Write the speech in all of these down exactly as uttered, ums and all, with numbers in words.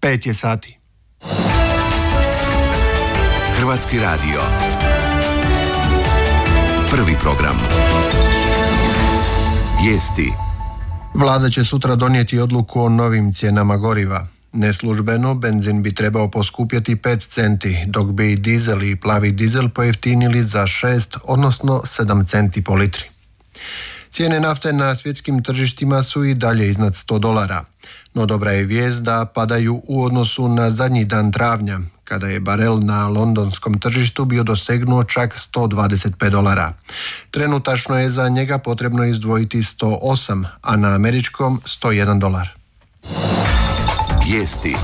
Pet je sati. Hrvatski radio. Prvi program. Vijesti. Vlada će sutra donijeti odluku o novim cijenama goriva. Neslužbeno, benzin bi trebao poskupjeti pet centi, dok bi dizel i plavi dizel pojeftinili za šest, odnosno sedam centi po litri. Cijene nafte na svjetskim tržištima su i dalje iznad sto dolara. No dobra je vijest da padaju u odnosu na zadnji dan travnja, kada je barel na londonskom tržištu bio dosegnuo čak sto dvadeset pet dolara. Trenutačno je za njega potrebno izdvojiti sto osam, a na američkom sto jedan dolar. Vijesti.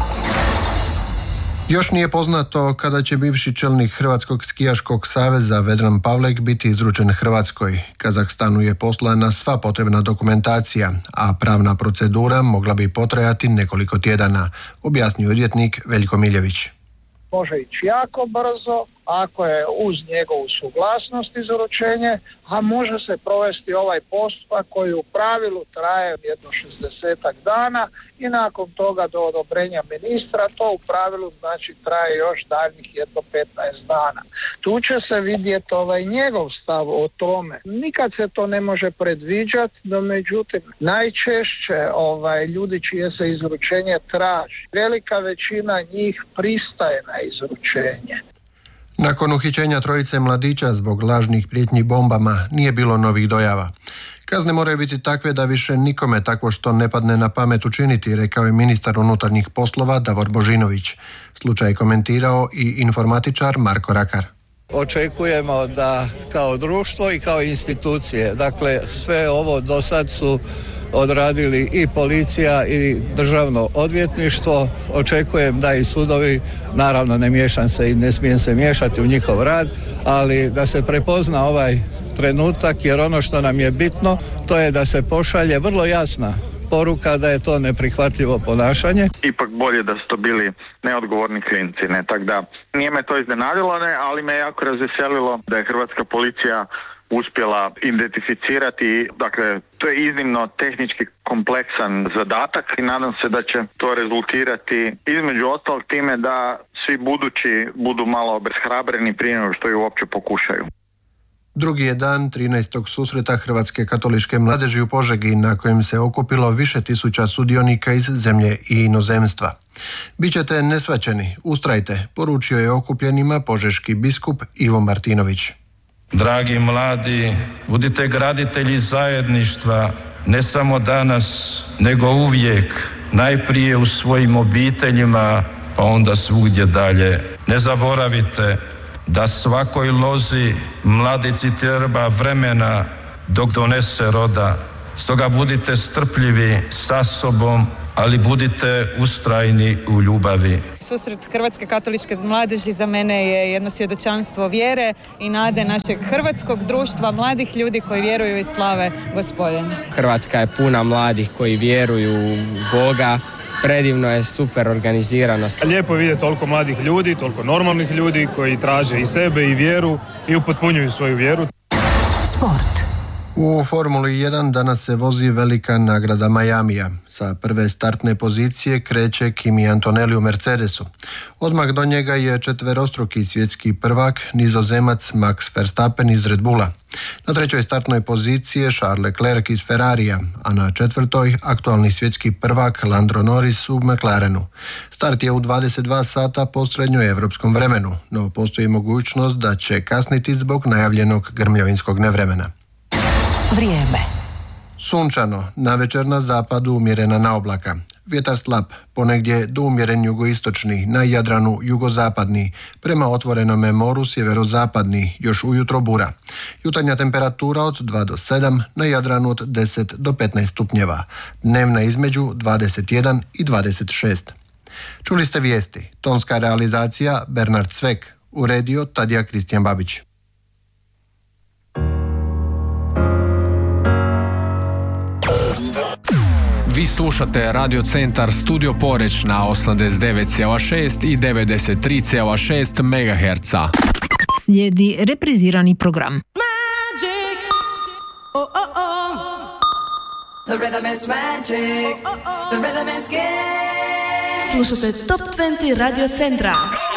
Još nije poznato kada će bivši čelnik Hrvatskog skijaškog saveza Vedran Pavlek biti izručen Hrvatskoj. Kazahstanu je poslana sva potrebna dokumentacija, a pravna procedura mogla bi potrajati nekoliko tjedana, objasnio odvjetnik Veljko Miljević. Može ići jako brzo, ako je uz njegovu suglasnost izručenje, a može se provesti ovaj postupak koji u pravilu traje jedno šezdesetak dana i nakon toga do odobrenja ministra to u pravilu znači traje još daljnjih jedno petnaest dana. Tu će se vidjeti ovaj njegov stav o tome. Nikad se to ne može predviđati, no međutim najčešće ovaj ljudi čije se izručenje traži, velika većina njih pristaje na izručenje. Nakon uhićenja trojice mladića zbog lažnih prijetnji bombama nije bilo novih dojava. Kazne moraju biti takve da više nikome takvo što ne padne na pamet učiniti, rekao je ministar unutarnjih poslova Davor Božinović. Slučaj je komentirao i informatičar Marko Rakar. Očekujemo da kao društvo i kao institucije, dakle sve ovo do sad su odradili i policija i državno odvjetništvo. Očekujem da i sudovi, naravno ne miješam se i ne smijem se miješati u njihov rad, ali da se prepozna ovaj trenutak, jer ono što nam je bitno to je da se pošalje vrlo jasna poruka da je to neprihvatljivo ponašanje. Ipak bolje da su to bili neodgovorni klinci, ne, tako da nije me to iznenadilo, ne, ali me jako razveselilo da je hrvatska policija uspjela identificirati, dakle to je iznimno tehnički kompleksan zadatak i nadam se da će to rezultirati između ostalog time da svi budući budu malo obeshrabreni prije nego što ju uopće pokušaju. Drugi je dan trinaestog susreta Hrvatske katoličke mladeži u Požegi, na kojem se okupilo više tisuća sudionika iz zemlje i inozemstva. Bićete nesvaćeni, ustrajte, poručio je okupljenima požeški biskup Ivo Martinović. Dragi mladi, budite graditelji zajedništva, ne samo danas, nego uvijek, najprije u svojim obiteljima, pa onda svugdje dalje. Ne zaboravite da svakoj lozi mladici treba vremena dok donese roda. Stoga budite strpljivi sa sobom, ali budite ustrajni u ljubavi. Susret Hrvatske katoličke mladeži za mene je jedno svjedočanstvo vjere i nade našeg hrvatskog društva, mladih ljudi koji vjeruju i slave Gospodina. Hrvatska je puna mladih koji vjeruju u Boga. Predivno je, super organiziranost. Lijepo je vidjeti toliko mladih ljudi, toliko normalnih ljudi koji traže i sebe i vjeru i upotpunjuju svoju vjeru. Sport. U Formuli jedan danas se vozi velika nagrada Majamija. Sa prve startne pozicije kreće Kimi Antonelli u Mercedesu. Odmah do njega je četverostruki svjetski prvak, Nizozemac Max Verstappen iz Red Bulla. Na trećoj startnoj poziciji je Charles Leclerc iz Ferrarija, a na četvrtoj aktualni svjetski prvak Lando Norris u McLarenu. Start je u dvadeset dva sata po srednjoevropskom vremenu, no postoji mogućnost da će kasniti zbog najavljenog grmljavinskog nevremena. Vrijeme. Sunčano, navečer na zapadu umjerena naoblaka. Vjetar slab, ponegdje do umjeren jugoistočni, na Jadranu jugozapadni, prema otvorenome moru sjeverozapadni, još ujutro bura. Jutarnja temperatura od dva do sedam, na Jadranu od deset do petnaest stupnjeva. Dnevna između dvadeset jedan i dvadeset šest. Čuli ste vijesti. Tonska realizacija Bernard Cvek. Uredio Tadija Kristijan Babić. Vi slušate Radio Centar Studio Poreć na osamdeset devet zarez šest i devedeset tri zarez šest megaherca. Slijedi reprizirani program. Magic. Oh, oh, oh. The rhythm is magic. The rhythm is game. Slušate Top dvadeset Radio Centra.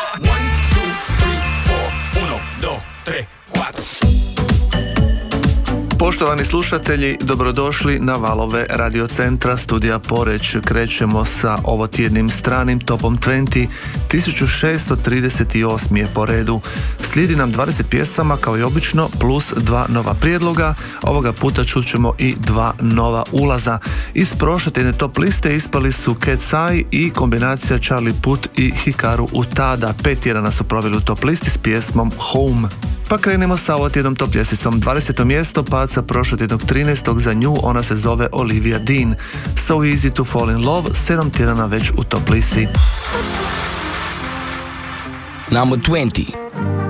Poštovani slušatelji, dobrodošli na valove Radio Centra studija Poreć. Krećemo sa ovotjednim stranim topom dvadeset. tisuću šesto trideset osam je po redu. Slijedi nam dvadeset pjesama kao i obično plus dva nova prijedloga. Ovoga puta čućemo i dva nova ulaza. Iz prošle tjedne top liste ispali su Cat's Eye i kombinacija Charlie Puth i Hikaru Utada. Pet tjedana su proveli u top listi s pjesmom Home. Pa krenemo sa ovotjednom top ljestvicom. dvadeseto mjesto pad sa prošlotjednog trinaestog za nju, ona se zove Olivia Dean. So Easy to Fall in Love, sedam tjedana već u top listi. Number twenty.